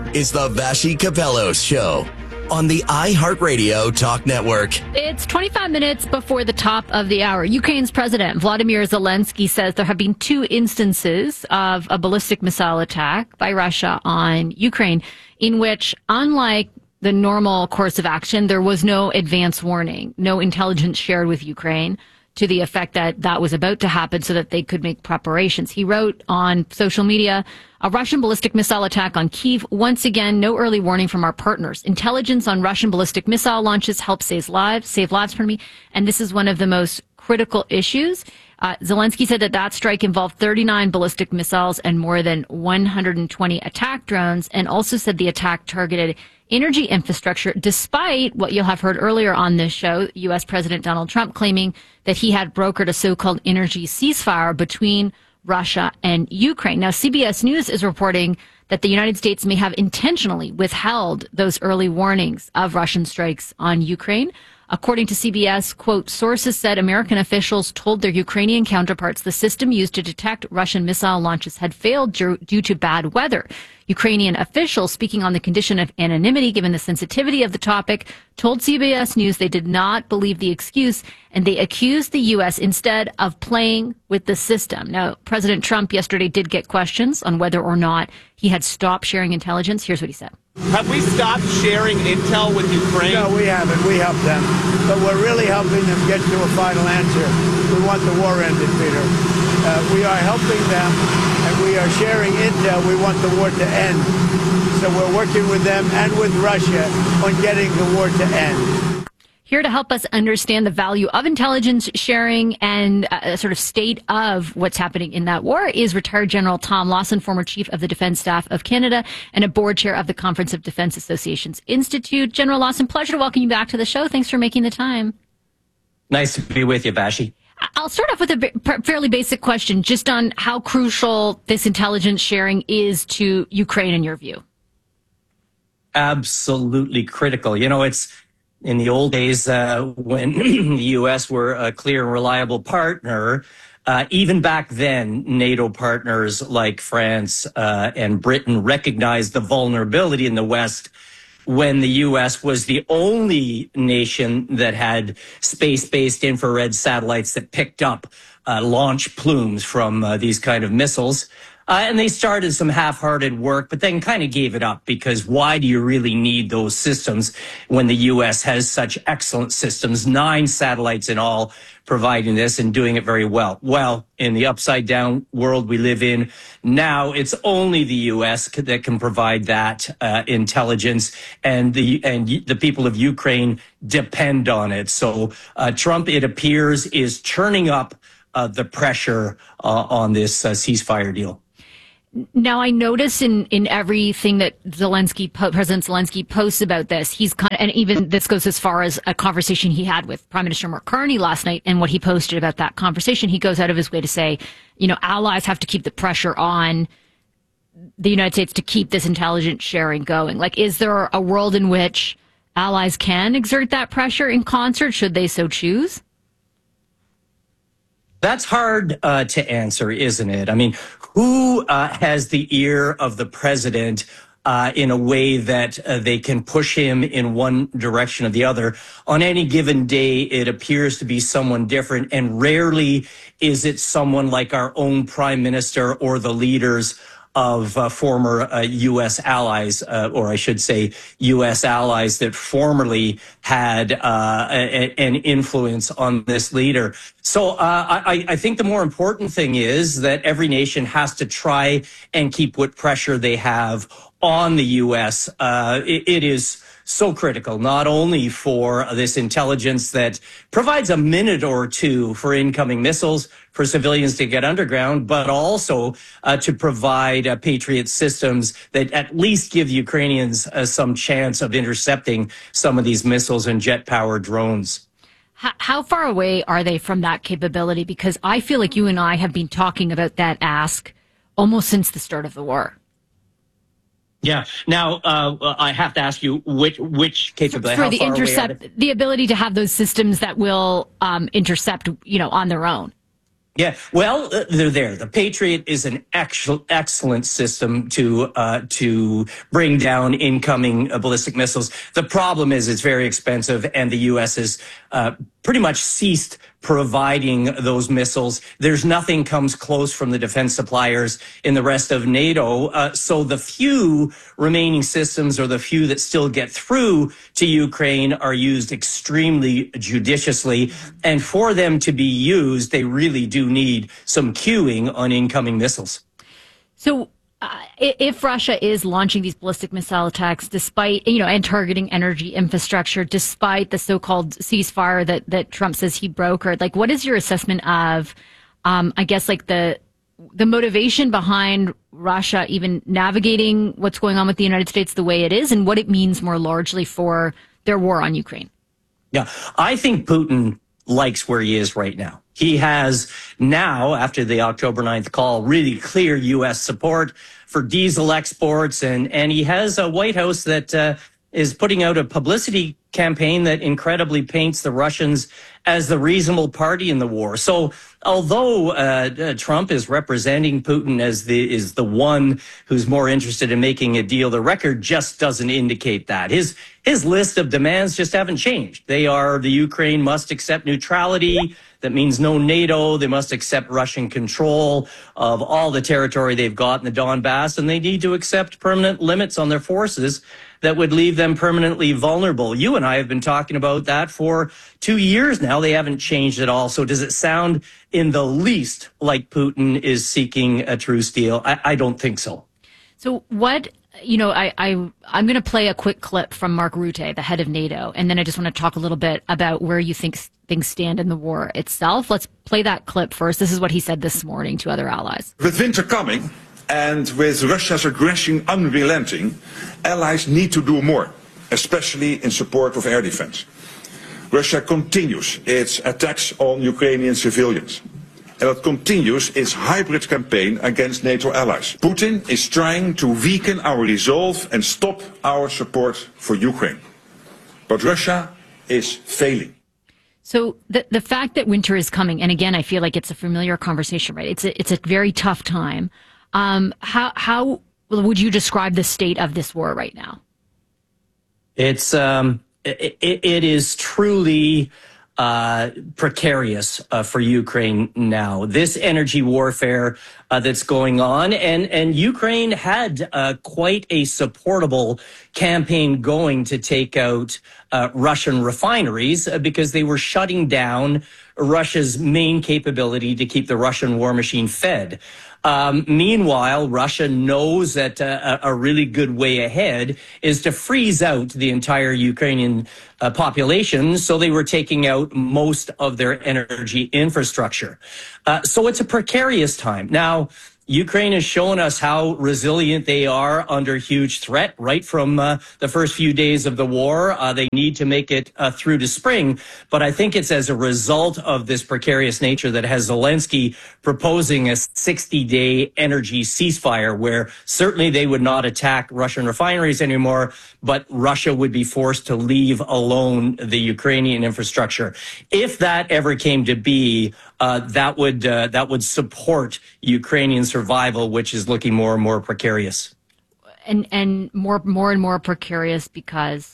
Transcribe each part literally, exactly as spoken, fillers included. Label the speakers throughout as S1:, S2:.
S1: is the Vassy Kapelos Show on the iHeartRadio Talk Network.
S2: It's twenty-five minutes before the top of the hour. Ukraine's President Vladimir Zelensky says there have been two instances of a ballistic missile attack by Russia on Ukraine in which, unlike the normal course of action, there was no advance warning, no intelligence shared with Ukraine to the effect that that was about to happen so that they could make preparations. He wrote on social media, a Russian ballistic missile attack on Kyiv. Once again, no early warning from our partners. Intelligence on Russian ballistic missile launches helps save lives, save lives, pardon me. And this is one of the most critical issues. Uh, Zelensky said that that strike involved thirty-nine ballistic missiles and more than one hundred twenty attack drones, and also said the attack targeted energy infrastructure, despite what you'll have heard earlier on this show, U S President Donald Trump claiming that he had brokered a so-called energy ceasefire between Russia and Ukraine. Now, C B S News is reporting that the United States may have intentionally withheld those early warnings of Russian strikes on Ukraine. According to C B S, quote, sources said American officials told their Ukrainian counterparts the system used to detect Russian missile launches had failed due to bad weather. Ukrainian officials, speaking on the condition of anonymity given the sensitivity of the topic, told C B S News they did not believe the excuse, and they accused the U S instead of playing with the system. Now, President Trump yesterday did get questions on whether or not he had stopped sharing intelligence. Here's what he said.
S3: Have we stopped sharing intel with Ukraine?
S4: No, we haven't. We helped them. But we're really helping them get to a final answer. We want the war ended, Peter. Uh, we are helping them, and we are sharing intel. We want the war to end. So we're working with them and with Russia on getting the war to end.
S2: Here to help us understand the value of intelligence sharing and a sort of state of what's happening in that war is retired General Tom Lawson, former Chief of the Defense Staff of Canada and a board chair of the Conference of Defense Associations Institute. General Lawson, pleasure to welcome you back to the show. Thanks for making the time.
S5: Nice to be with you, Vassy.
S2: I'll start off with a fairly basic question just on how crucial this intelligence sharing is to Ukraine in your view.
S5: Absolutely critical. You know, it's in the old days, uh, when the U S were a clear and reliable partner, uh, even back then, NATO partners like France uh, and Britain recognized the vulnerability in the West when the U S was the only nation that had space-based infrared satellites that picked up uh, launch plumes from uh, these kind of missiles. Uh, and they started some half-hearted work, but then kind of gave it up because why do you really need those systems when the U S has such excellent systems, nine satellites in all providing this and doing it very well? Well, in the upside-down world we live in now, it's only the U S that can provide that uh, intelligence, and the and the people of Ukraine depend on it. So uh, Trump, it appears, is turning up uh, the pressure uh, on this uh, ceasefire deal.
S2: Now, I notice in, in everything that Zelensky, President Zelensky posts about this, he's kind of, and even this goes as far as a conversation he had with Prime Minister Mark Carney last night and what he posted about that conversation. He goes out of his way to say, you know, allies have to keep the pressure on the United States to keep this intelligence sharing going. Like, is there a world in which allies can exert that pressure in concert, should they so choose?
S5: That's hard uh, to answer, isn't it? I mean, who uh, has the ear of the president uh, in a way that uh, they can push him in one direction or the other? On any given day, it appears to be someone different, and rarely is it someone like our own prime minister or the leaders of uh, former uh, U S allies, uh, or I should say U S allies that formerly had uh, a, an influence on this leader. So uh, I, I think the more important thing is that every nation has to try and keep what pressure they have on the U S. Uh, it, it is so critical, not only for this intelligence that provides a minute or two for incoming missiles for civilians to get underground, but also uh, to provide uh, Patriot systems that at least give Ukrainians uh, some chance of intercepting some of these missiles and jet-powered drones.
S2: How, how far away are they from that capability? Because I feel like you and I have been talking about that ask almost since the start of the war.
S5: Yeah. Now, uh, I have to ask you which which capability.
S2: For
S5: how
S2: the
S5: far
S2: intercept,
S5: away are they?
S2: The ability to have those systems that will um, intercept, you know, on their own.
S5: Yeah, well, uh, they're there. The Patriot is an actual, excellent system to uh, to bring down incoming uh, ballistic missiles. The problem is it's very expensive, and the U S has uh, pretty much ceased providing those missiles. There's nothing comes close from the defense suppliers in the rest of NATO. Uh, so the few remaining systems, or the few that still get through to Ukraine, are used extremely judiciously. And for them to be used, they really do need some queuing on incoming missiles.
S2: So uh, if Russia is launching these ballistic missile attacks, despite, you know, and targeting energy infrastructure, despite the so-called ceasefire that, that Trump says he brokered, like, what is your assessment of, um, I guess, like the the motivation behind Russia even navigating what's going on with the United States the way it is, and what it means more largely for their war on Ukraine?
S5: Yeah, I think Putin likes where he is right now. He has now, after the October ninth call, really clear U S support for diesel exports, and, and he has a White House that uh, is putting out a publicity campaign that incredibly paints the Russians as the reasonable party in the war. So although uh, uh, Trump is representing Putin as the is the one who's more interested in making a deal, the record just doesn't indicate that. His his list of demands just haven't changed. They are: the Ukraine must accept neutrality. That means no NATO. They must accept Russian control of all the territory they've got in the Donbass, and they need to accept permanent limits on their forces that would leave them permanently vulnerable. You and I have been talking about that for two years now. They haven't changed at all. So does it sound in the least like Putin is seeking a truce deal? I, I don't think so.
S2: So what, you know, I, I, I'm going to play a quick clip from Mark Rutte, the head of NATO, and then I just want to talk a little bit about where you think things stand in the war itself. Let's play that clip first. This is what he said this morning to other allies.
S6: With winter coming, and with Russia's aggression unrelenting, allies need to do more, especially in support of air defense. Russia continues its attacks on Ukrainian civilians, and it continues its hybrid campaign against NATO allies. Putin is trying to weaken our resolve and stop our support for Ukraine. But Russia is failing.
S2: So the the fact that winter is coming, and again, I feel like it's a familiar conversation, right? It's a, it's a very tough time. Um, how how would you describe the state of this war right now?
S5: It's um, it, it is truly uh, precarious uh, for Ukraine now. This energy warfare uh, that's going on, and and Ukraine had uh, quite a supportable campaign going to take out uh, Russian refineries uh, because they were shutting down Russia's main capability to keep the Russian war machine fed. Um, meanwhile, Russia knows that uh, a really good way ahead is to freeze out the entire Ukrainian uh, population. So they were taking out most of their energy infrastructure. Uh, so it's a precarious time. Now, Ukraine has shown us how resilient they are under huge threat right from uh, the first few days of the war. Uh, they need to make it uh, through to spring. But I think it's as a result of this precarious nature that has Zelensky proposing a sixty-day energy ceasefire, where certainly they would not attack Russian refineries anymore, but Russia would be forced to leave alone the Ukrainian infrastructure. If that ever came to be, uh, that would uh, that would support Ukrainian survival, which is looking more and more precarious.
S2: And and more more and more precarious because.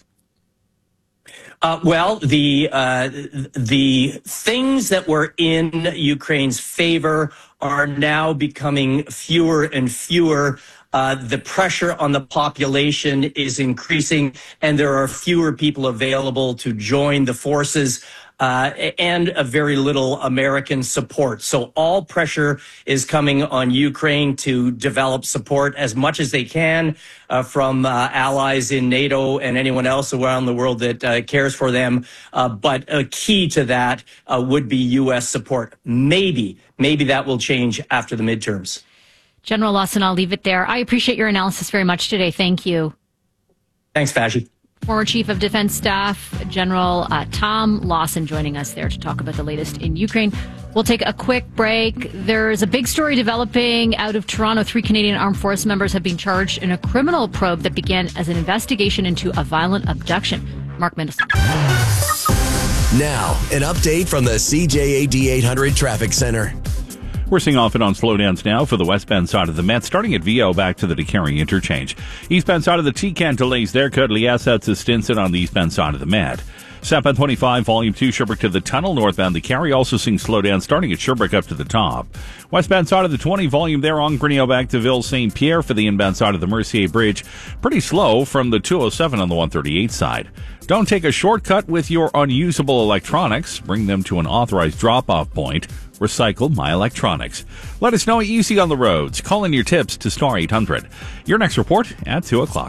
S5: Uh, well, the uh, the things that were in Ukraine's favor are now becoming fewer and fewer. Uh, the pressure on the population is increasing, and there are fewer people available to join the forces. Uh, and a very little American support. So all pressure is coming on Ukraine to develop support as much as they can uh, from uh, allies in NATO and anyone else around the world that uh, cares for them. Uh, but a key to that uh, would be U S support. Maybe, maybe that will change after the midterms.
S2: General Lawson, I'll leave it there. I appreciate your analysis very much today. Thank you.
S5: Thanks, Fashi.
S2: Former Chief of Defense Staff General uh, Tom Lawson joining us there to talk about the latest in Ukraine. We'll take a quick break. There's a big story developing out of Toronto. Three Canadian Armed Forces members have been charged in a criminal probe that began as an investigation into a violent abduction. Mark Mendelson.
S1: Now, an update from the C J A D eight hundred Traffic Center.
S7: We're seeing off and on slowdowns now for the westbound side of the Met, starting at V O back to the DeCarry interchange. Eastbound side of the T-Can delays there. Currently S out to Stinson on the eastbound side of the Met. Southbound twenty-five, volume two, Sherbrooke to the tunnel. Northbound DeCarry also seeing slowdown starting at Sherbrooke up to the top. Westbound side of the twenty, volume there on Grinnell back to Ville Saint Pierre for the inbound side of the Mercier Bridge. Pretty slow from the two oh seven on the one thirty-eight side. Don't take a shortcut with your unusable electronics. Bring them to an authorized drop-off point. Recycle My Electronics. Let us know what you see on the roads. Call in your tips to Star eight hundred. Your next report at two o'clock.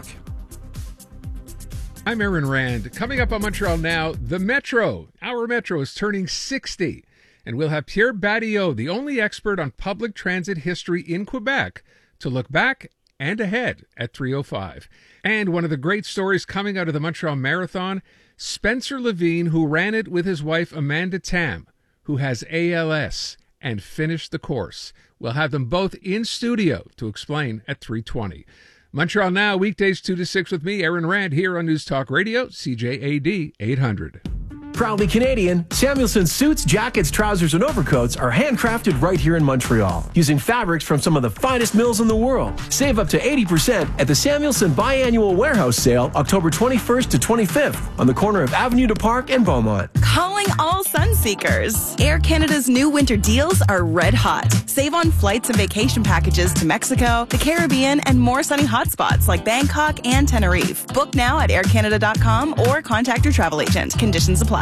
S8: I'm Aaron Rand. Coming up on Montreal Now, the Metro. Our Metro is turning sixty. And we'll have Pierre Badillo, the only expert on public transit history in Quebec, to look back and ahead at three oh five. And one of the great stories coming out of the Montreal Marathon, Spencer Levine, who ran it with his wife Amanda Tam, who has A L S and finished the course. We'll have them both in studio to explain at three twenty. Montreal Now, weekdays two to six with me, Aaron Rand, here on News Talk Radio, C J A D eight hundred.
S9: Proudly Canadian, Samuelson suits, jackets, trousers, and overcoats are handcrafted right here in Montreal, using fabrics from some of the finest mills in the world. Save up to eighty percent at the Samuelson Biannual Warehouse Sale, October twenty-first to twenty-fifth, on the corner of Avenue du Parc and Beaumont.
S10: Calling all sun seekers. Air Canada's new winter deals are red hot. Save on flights and vacation packages to Mexico, the Caribbean, and more sunny hotspots like Bangkok and Tenerife. Book now at air canada dot com or contact your travel agent. Conditions apply.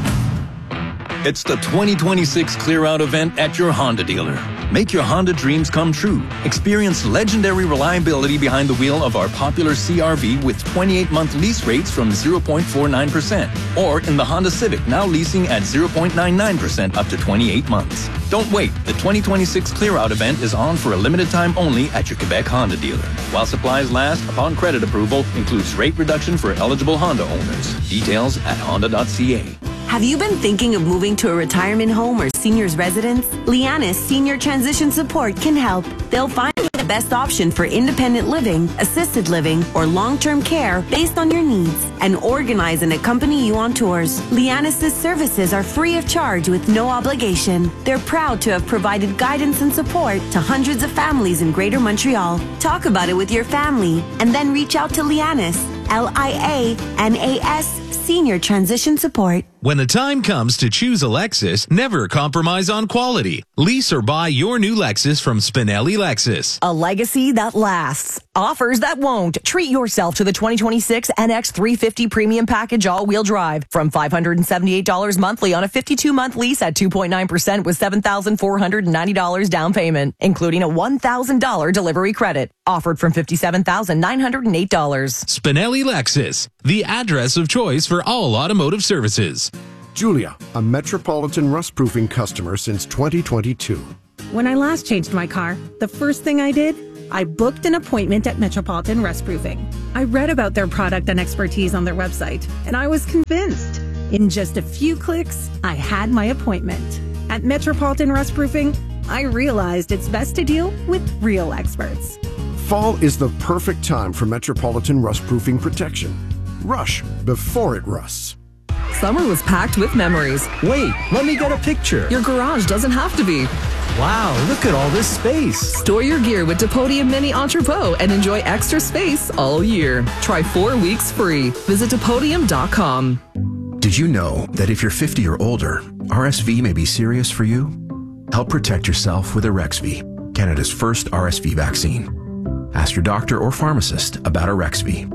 S11: It's the twenty twenty-six Clear Out event at your Honda dealer. Make your Honda dreams come true. Experience legendary reliability behind the wheel of our popular C R V with twenty-eight month lease rates from zero point four nine percent. Or in the Honda Civic, now leasing at zero point nine nine percent up to twenty-eight months. Don't wait. The twenty twenty-six Clear Out event is on for a limited time only at your Quebec Honda dealer. While supplies last, upon credit approval, includes rate reduction for eligible Honda owners. Details at honda dot c a.
S12: Have you been thinking of moving to a retirement home or senior's residence? Lianis Senior Transition Support can help. They'll find you the best option for independent living, assisted living, or long-term care based on your needs and organize and accompany you on tours. Lianis' services are free of charge with no obligation. They're proud to have provided guidance and support to hundreds of families in Greater Montreal. Talk about it with your family and then reach out to Lianis, L I A N A S, Senior Transition Support.
S13: When the time comes to choose a Lexus, never compromise on quality. Lease or buy your new Lexus from Spinelli Lexus.
S14: A legacy that lasts. Offers that won't. Treat yourself to the twenty twenty-six N X three fifty Premium Package All-Wheel Drive from five hundred seventy-eight dollars monthly on a fifty-two month lease at two point nine percent with seven thousand four hundred ninety dollars down payment, including a one thousand dollars delivery credit. Offered from fifty-seven thousand nine hundred eight dollars.
S13: Spinelli Lexus, the address of choice for all automotive services.
S15: Julia, a Metropolitan rust-proofing customer since twenty twenty-two.
S16: When I last changed my car, the first thing I did, I booked an appointment at Metropolitan Rust-Proofing. I read about their product and expertise on their website, and I was convinced. In just a few clicks, I had my appointment. At Metropolitan Rust-Proofing, I realized it's best to deal with real experts.
S15: Fall is the perfect time for Metropolitan rust-proofing protection. Rush before it rusts.
S14: Summer was packed with memories.
S9: Wait, let me get a picture.
S14: Your garage doesn't have to be.
S9: Wow, look at all this space.
S14: Store your gear with Depodium Mini Entrepot and enjoy extra space all year. Try four weeks free. Visit Depodium dot com.
S17: Did you know that if you're fifty or older, R S V may be serious for you? Help protect yourself with Arexvy, Canada's first R S V vaccine. Ask your doctor or pharmacist about Arexvy.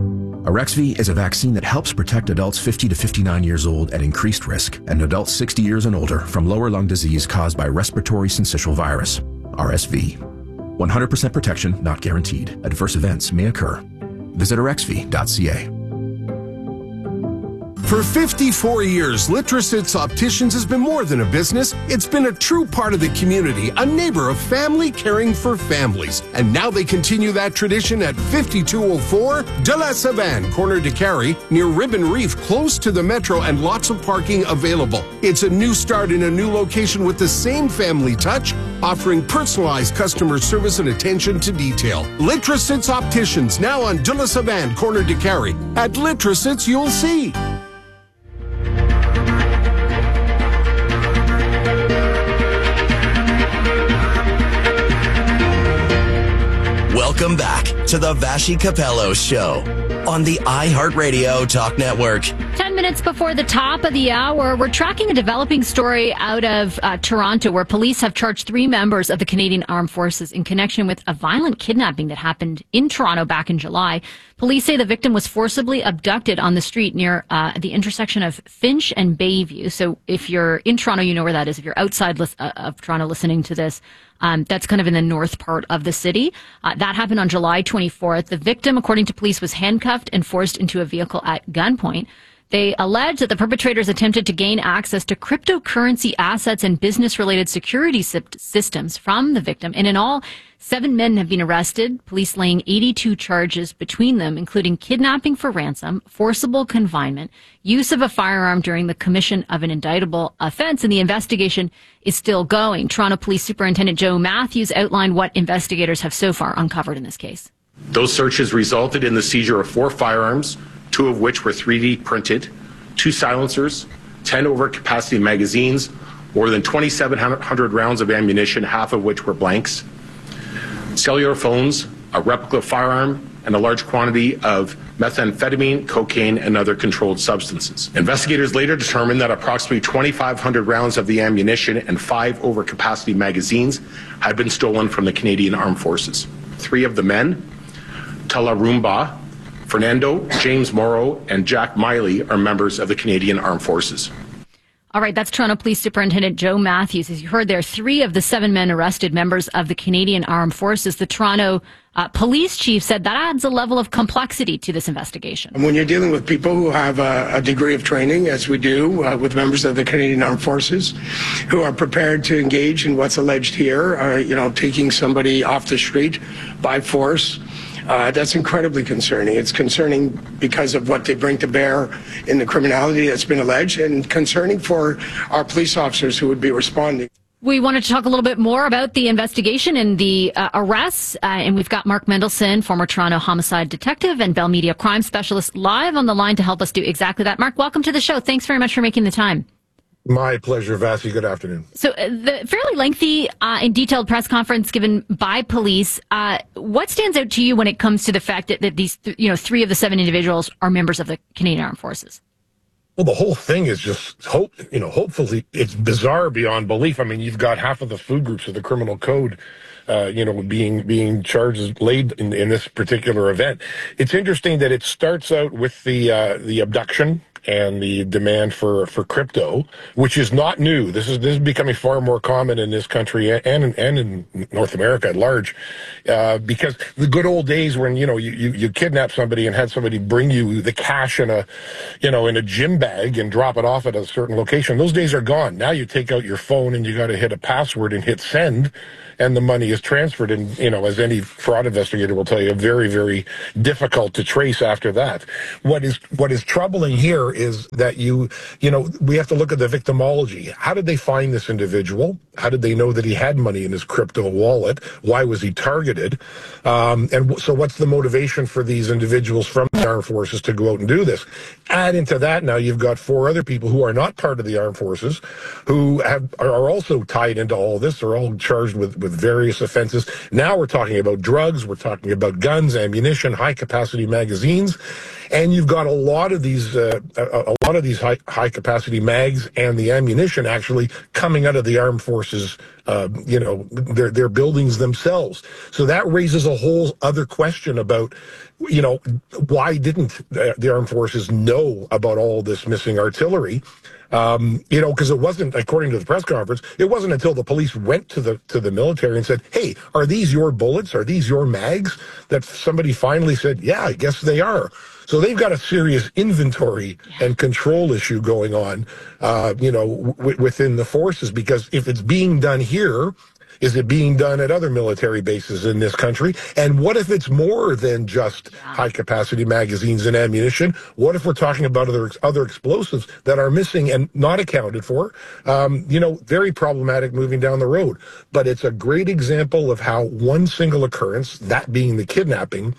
S17: Arexvy is a vaccine that helps protect adults fifty to fifty-nine years old at increased risk and adults sixty years and older from lower lung disease caused by respiratory syncytial virus, R S V. one hundred percent protection not guaranteed. Adverse events may occur. Visit arexvy dot c a.
S15: For fifty-four years, Litrosits Opticians has been more than a business. It's been a true part of the community, a neighbor of family caring for families. And now they continue that tradition at fifty-two oh four De La Savane, corner DeCarry, near Ribbon Reef, close to the metro and lots of parking available. It's a new start in a new location with the same family touch, offering personalized customer service and attention to detail. Litrosits Opticians, now on De La Savane, corner DeCarry. At Litrosits, you'll see.
S1: Welcome back to the Vassy Capello Show on the iHeartRadio Talk Network.
S2: Ten minutes before the top of the hour, we're tracking a developing story out of uh, Toronto where police have charged three members of the Canadian Armed Forces in connection with a violent kidnapping that happened in Toronto back in July. Police say the victim was forcibly abducted on the street near uh, the intersection of Finch and Bayview. So if you're in Toronto, you know where that is. If you're outside lis- uh, of Toronto listening to this, Um, that's kind of in the north part of the city. Uh, that happened on July twenty-fourth. The victim, according to police, was handcuffed and forced into a vehicle at gunpoint. They allege that the perpetrators attempted to gain access to cryptocurrency assets and business-related security systems from the victim. And in all, seven men have been arrested, police laying eighty-two charges between them, including kidnapping for ransom, forcible confinement, use of a firearm during the commission of an indictable offense, and the investigation is still going. Toronto Police Superintendent Joe Matthews outlined what investigators have so far uncovered in this case.
S18: Those searches resulted in the seizure of four firearms, two of which were three D printed, two silencers, ten overcapacity magazines, more than twenty-seven hundred rounds of ammunition, half of which were blanks, cellular phones, a replica firearm, and a large quantity of methamphetamine, cocaine, and other controlled substances. Investigators later determined that approximately twenty-five hundred rounds of the ammunition and five overcapacity magazines had been stolen from the Canadian Armed Forces. Three of the men, Talarumba, Fernando, James Morrow, and Jack Miley, are members of the Canadian Armed Forces.
S2: All right, that's Toronto Police Superintendent Joe Matthews. As you heard there, three of the seven men arrested members of the Canadian Armed Forces. The Toronto uh, police chief said that adds a level of complexity to this investigation.
S19: When you're dealing with people who have a, a degree of training, as we do uh, with members of the Canadian Armed Forces, who are prepared to engage in what's alleged here, uh, you know, taking somebody off the street by force, Uh, that's incredibly concerning. It's concerning because of what they bring to bear in the criminality that's been alleged, and concerning for our police officers who would be responding.
S2: We wanted to talk a little bit more about the investigation and the uh, arrests, uh, and we've got Mark Mendelson, former Toronto homicide detective and Bell Media crime specialist, live on the line to help us do exactly that. Mark, welcome to the show. Thanks very much for making the time.
S20: My pleasure, Vassy. Good afternoon.
S2: So uh, the fairly lengthy uh, and detailed press conference given by police, uh, what stands out to you when it comes to the fact that, that these, th- you know, three of the seven individuals are members of the Canadian Armed Forces?
S20: Well, the whole thing is just hope, you know, hopefully it's bizarre beyond belief. I mean, you've got half of the food groups of the criminal code, uh, you know, being, being charged laid in, in this particular event. It's interesting that it starts out with the, uh, the abduction and the demand for, for crypto, which is not new. This is this is becoming far more common in this country and in, and in North America at large, uh, because the good old days when you know you, you you kidnap somebody and had somebody bring you the cash in a, you know, in a gym bag and drop it off at a certain location. Those days are gone. Now you take out your phone and you got to hit a password and hit send, and the money is transferred. And, you know, as any fraud investigator will tell you, very, very difficult to trace after that. What is what is troubling here is that you, you know, we have to look at the victimology. How did they find this individual? How did they know that he had money in his crypto wallet? Why was he targeted? Um, and so what's the motivation for these individuals from the armed forces to go out and do this? Add into that now you've got four other people who are not part of the armed forces who have are also tied into all this. They're all charged with, with various offenses. Now we're talking about drugs. We're talking about guns, ammunition, high-capacity magazines. And you've got a lot of these, uh, a, a lot of these high, high capacity mags and the ammunition actually coming out of the armed forces, uh, you know, their, their buildings themselves. So that raises a whole other question about, you know, why didn't the armed forces know about all this missing artillery? Um, you know, because it wasn't, according to the press conference, it wasn't until the police went to the to the military and said, "Hey, are these your bullets? Are these your mags?" that somebody finally said, "Yeah, I guess they are." So they've got a serious inventory and control issue going on, uh, you know, w- within the forces, because if it's being done here, is it being done at other military bases in this country? And what if it's more than just high-capacity magazines and ammunition? What if we're talking about other other explosives that are missing and not accounted for? Um, you know, very problematic moving down the road. But it's a great example of how one single occurrence, that being the kidnapping,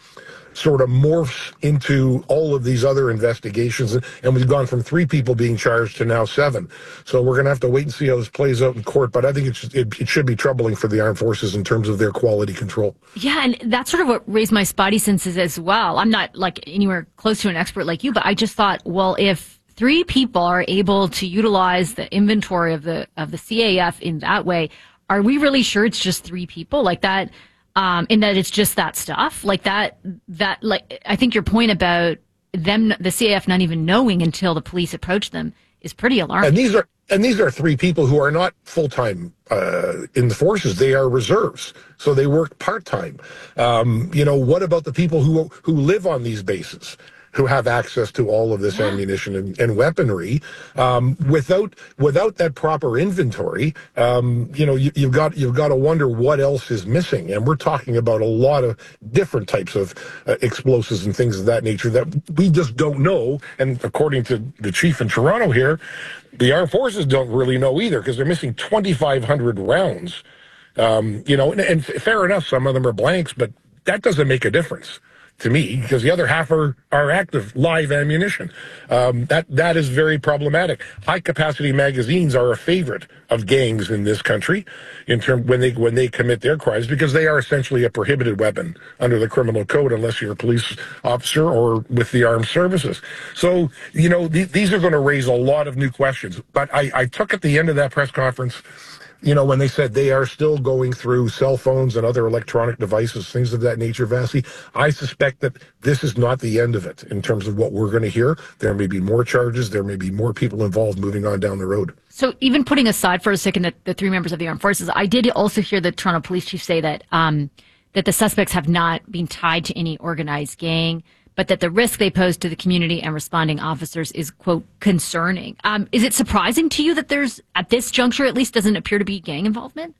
S20: sort of morphs into all of these other investigations. And we've gone from three people being charged to now seven. So we're going to have to wait and see how this plays out in court. But I think it's, it, it should be troubling for the armed forces in terms of their quality control.
S2: Yeah, and that's sort of what raised my spidey senses as well. I'm not like anywhere close to an expert like you, but I just thought, well, if three people are able to utilize the inventory of the of the C A F in that way, are we really sure it's just three people like that? Um, in that it's just that stuff like that, that like, I think your point about them, the C A F not even knowing until the police approach them is pretty alarming.
S20: And these are, and these are three people who are not full-time, uh, in the forces. They are reserves. So they work part-time. Um, you know, what about the people who, who live on these bases, who have access to all of this yeah. ammunition and, and weaponry, um, without without that proper inventory? Um, you know, you, you've got you've got to wonder what else is missing. And we're talking about a lot of different types of uh, explosives and things of that nature that we just don't know. And according to the chief in Toronto here, the armed forces don't really know either, because they're missing twenty-five hundred rounds. Um, you know, and, and fair enough, some of them are blanks, but that doesn't make a difference to me, because the other half are, are active live ammunition. Um, that that is very problematic. High capacity magazines are a favorite of gangs in this country in term when they when they commit their crimes, because they are essentially a prohibited weapon under the criminal code unless you're a police officer or with the armed services. So, you know, th- these are going to raise a lot of new questions. But I, I took at the end of that press conference, you know, when they said they are still going through cell phones and other electronic devices, things of that nature, Vassy, I suspect that this is not the end of it in terms of what we're going to hear. There may be more charges. There may be more people involved moving on down the road. So
S2: even putting aside for a second the, the three members of the armed forces, I did also hear the Toronto police chief say that um, that the suspects have not been tied to any organized gang, but that the risk they pose to the community and responding officers is, quote, concerning. Um, is it surprising to you that there's, at this juncture at least, doesn't appear to be gang involvement?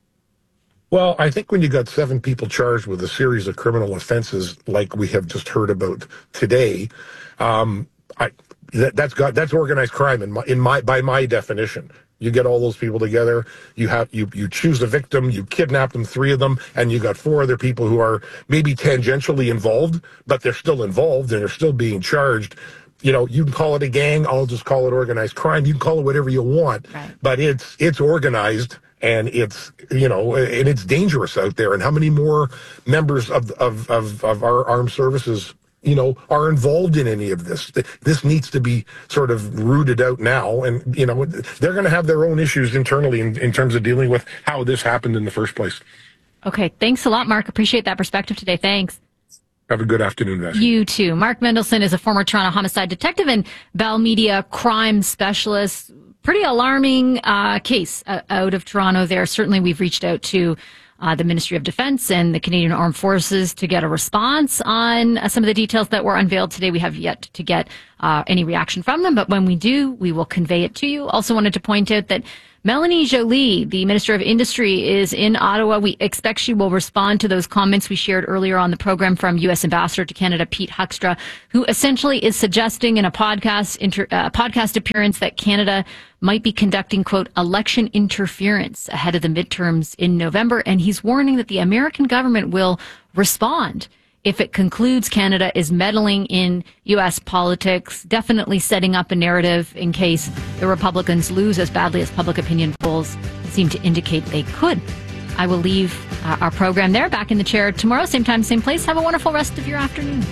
S20: Well, I think when you got seven people charged with a series of criminal offenses like we have just heard about today, um, I, that, that's got that's organized crime in my, in my by my definition. You get all those people together, you have you you choose a victim, you kidnap them, three of them, and you got four other people who are maybe tangentially involved, but they're still involved and they're still being charged. You know, you can call it a gang, I'll just call it organized crime. You can call it whatever you want, right. But it's it's organized and it's, you know, and it's dangerous out there. And how many more members of of of, of our armed services, you know, are involved in any of this? This needs to be sort of rooted out now. And, you know, they're going to have their own issues internally in, in terms of dealing with how this happened in the first place.
S2: Okay. Thanks a lot, Mark. Appreciate that perspective today. Thanks.
S20: Have a good afternoon, Vassy.
S2: You too. Mark Mendelson is a former Toronto homicide detective and Bell Media crime specialist. Pretty alarming uh, case uh, out of Toronto there. Certainly we've reached out to Uh, the Ministry of Defense and the Canadian Armed Forces to get a response on uh, some of the details that were unveiled today. We have yet to get uh, any reaction from them, but when we do, we will convey it to you. Also wanted to point out that Melanie Joly, the Minister of Industry, is in Ottawa. We expect she will respond to those comments we shared earlier on the program from U S Ambassador to Canada, Pete Huckstra, who essentially is suggesting in a podcast inter, uh, podcast appearance that Canada might be conducting, quote, election interference ahead of the midterms in November. And he's warning that the American government will respond if it concludes Canada is meddling in U S politics, definitely setting up a narrative in case the Republicans lose as badly as public opinion polls seem to indicate they could. I will leave uh, our program there. Back in the chair tomorrow, same time, same place. Have a wonderful rest of your afternoon.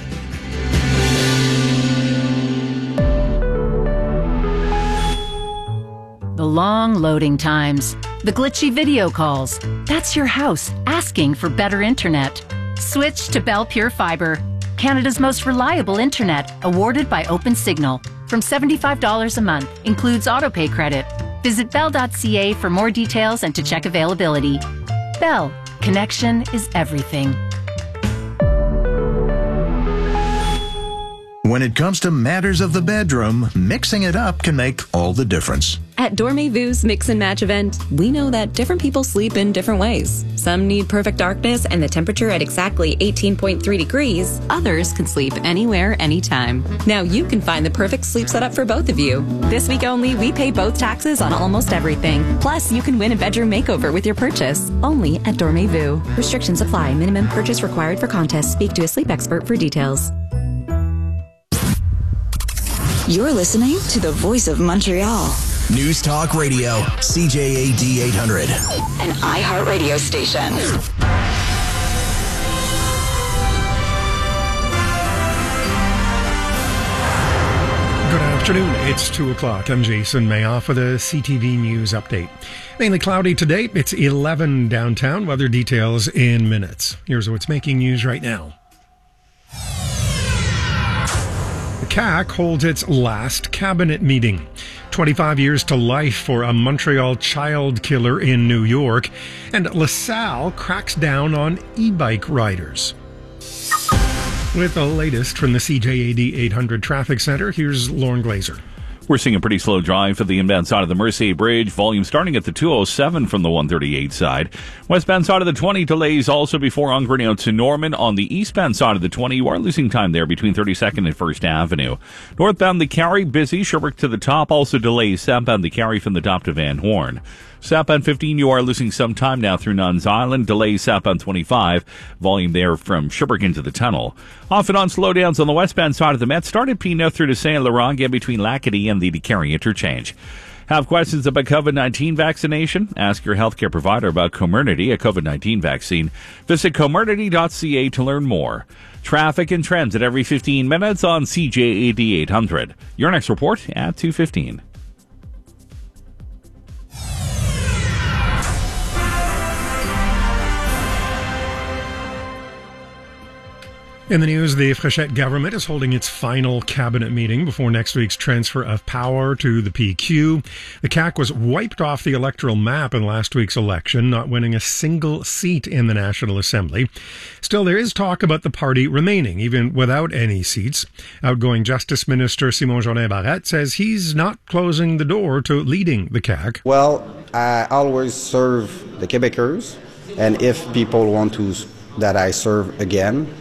S21: The long loading times, the glitchy video calls. That's your house asking for better internet. Switch to Bell Pure Fibre, Canada's most reliable internet, awarded by OpenSignal. From seventy-five dollars a month, includes autopay credit. Visit bell dot c a for more details and to check availability. Bell, connection is everything.
S3: When it comes to matters of the bedroom, mixing it up can make all the difference.
S22: At Dormez-Vu's Mix and Match event, we know that different people sleep in different ways. Some need perfect darkness and the temperature at exactly eighteen point three degrees.
S12: Others can sleep anywhere, anytime.
S22: Now you can find the perfect sleep setup for both of you.
S12: This week only, we pay both taxes on almost everything. Plus, you can win a bedroom makeover with your purchase. Only at Dormez-Vu. Restrictions apply. Minimum purchase required for contest. Speak to a sleep expert for details.
S23: You're listening to the Voice of Montreal.
S1: News Talk Radio, C J A D eight hundred.
S23: An iHeart radio station.
S24: Good afternoon. It's two o'clock. I'm Jason Mayoff with a C T V News update. Mainly cloudy today. It's eleven downtown. Weather details in minutes. Here's what's making news right now. C A C holds its last cabinet meeting. twenty-five years to life for a Montreal child killer in New York. And LaSalle cracks down on e-bike riders. With the latest from the C J A D eight hundred Traffic Center, here's Lauren Glazer.
S7: We're seeing a pretty slow drive for the inbound side of the Mercier Bridge. Volume starting at the two oh seven from the one thirty-eight side. Westbound side of the twenty delays also before Ongrenio to Norman. On the eastbound side of the twenty, you are losing time there between thirty-second and first Avenue. Northbound the Carry, busy. Sherbrooke to the top, also delays. Southbound the Carry from the top to Van Horn. Southbound fifteen, you are losing some time now through Nuns Island. Delays southbound twenty-five. Volume there from Sherbrooke into the tunnel. Off and on slowdowns on the westbound side of the Met. Started P nine through to Saint Laurent, again between Lacadie and the DeCarry interchange. Have questions about COVID nineteen vaccination? Ask your healthcare provider about Comirnaty, a COVID nineteen vaccine. Visit comirnaty dot c a to learn more. Traffic and trends at every fifteen minutes on C J A D eight hundred. Your next report at two fifteen.
S24: In the news, the Fréchette government is holding its final cabinet meeting before next week's transfer of power to the P Q. The C A Q was wiped off the electoral map in last week's election, not winning a single seat in the National Assembly. Still, there is talk about the party remaining, even without any seats. Outgoing Justice Minister Simon Jolin Barrette says he's not closing the door to leading the C A C.
S25: Well, I always serve the Quebecers, and if people want to that I serve again,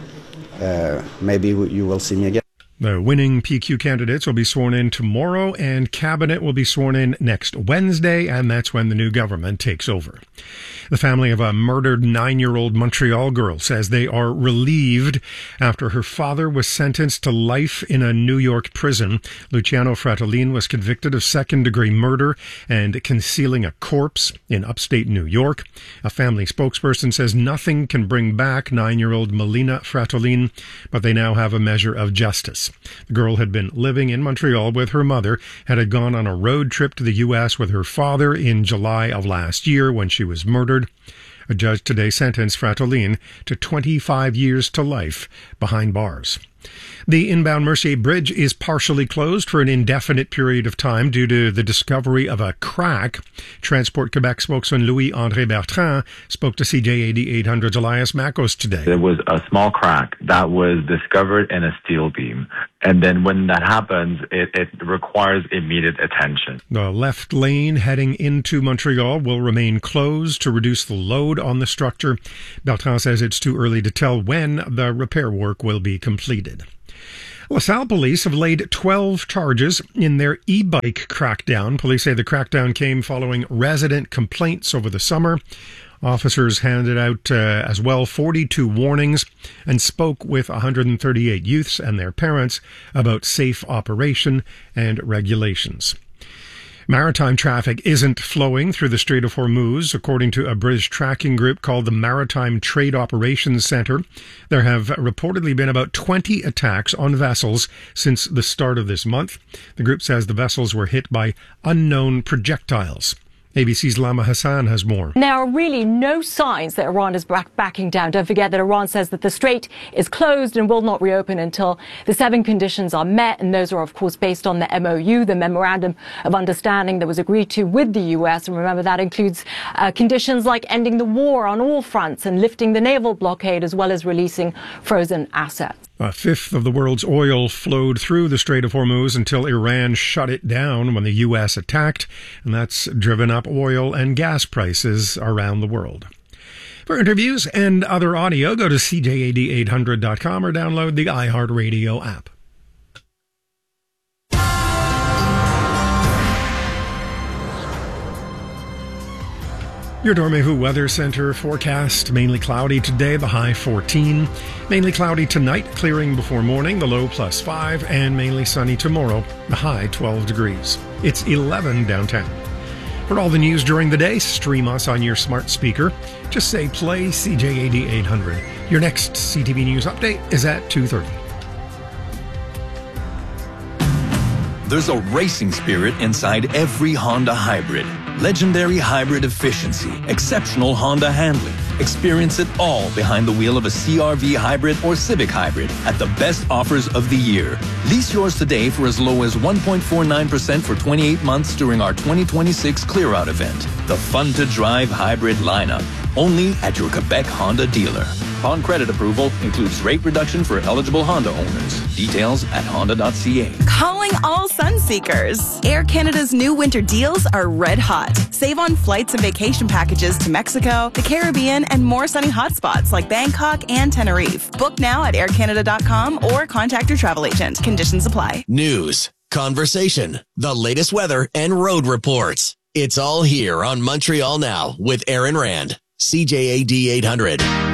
S25: Uh, maybe you will see me again.
S24: The winning P Q candidates will be sworn in tomorrow, and cabinet will be sworn in next Wednesday, and that's when the new government takes over. The family of a murdered nine-year-old Montreal girl says they are relieved after her father was sentenced to life in a New York prison. Luciano Fratellin was convicted of second-degree murder and concealing a corpse in upstate New York. A family spokesperson says nothing can bring back nine-year-old Melina Fratellin, but they now have a measure of justice. The girl had been living in Montreal with her mother and had gone on a road trip to the U S with her father in July of last year when she was murdered. A judge today sentenced Fratellin to twenty-five years to life behind bars. The inbound Mercier Bridge is partially closed for an indefinite period of time due to the discovery of a crack. Transport Quebec spokesman Louis-André Bertrand spoke to C J A D eight hundred's Elias Makos today.
S26: There was a small crack that was discovered in a steel beam. And then when that happens, it, it requires immediate attention.
S24: The left lane heading into Montreal will remain closed to reduce the load on the structure. Bertrand says it's too early to tell when the repair work will be completed. LaSalle police have laid twelve charges in their e-bike crackdown. Police say the crackdown came following resident complaints over the summer. Officers handed out uh, as well forty-two warnings and spoke with one hundred thirty-eight youths and their parents about safe operation and regulations. Maritime traffic isn't flowing through the Strait of Hormuz, according to a British tracking group called the Maritime Trade Operations Centre. There have reportedly been about twenty attacks on vessels since the start of this month. The group says the vessels were hit by unknown projectiles. A B C's Lama Hassan has more.
S27: There are really no signs that Iran is back backing down. Don't forget that Iran says that the strait is closed and will not reopen until the seven conditions are met. And those are, of course, based on the M O U, the Memorandum of Understanding that was agreed to with the U S. And remember, that includes uh, conditions like ending the war on all fronts and lifting the naval blockade, as well as releasing frozen assets.
S24: A fifth of the world's oil flowed through the Strait of Hormuz until Iran shut it down when the U S attacked, and that's driven up oil and gas prices around the world. For interviews and other audio, go to C J A D eight hundred dot com or download the iHeartRadio app. Your Dormez-vous Weather Center forecast, mainly cloudy today, the high fourteen. Mainly cloudy tonight, clearing before morning, the low plus five. And mainly sunny tomorrow, the high twelve degrees. It's eleven downtown. For all the news during the day, stream us on your smart speaker. Just say play C J A D eight hundred. Your next C T V News update is at two thirty.
S4: There's a racing spirit inside every Honda hybrid. Legendary hybrid efficiency, exceptional Honda handling. Experience it all behind the wheel of a C R V hybrid or Civic hybrid at the best offers of the year. Lease yours today for as low as one point four nine percent for twenty-eight months during our twenty twenty-six Clear Out event. The fun-to-drive hybrid lineup, only at your Quebec Honda dealer. Upon credit approval, includes rate reduction for eligible Honda owners. Details at honda dot c a.
S5: Calling all Sunseekers. Air Canada's new winter deals are red hot. Save on flights and vacation packages to Mexico, the Caribbean, and more sunny hotspots like Bangkok and Tenerife. Book now at air canada dot com or contact your travel agent. Conditions apply.
S1: News, conversation, the latest weather, and road reports. It's all here on Montreal Now with Aaron Rand. C J A D eight hundred.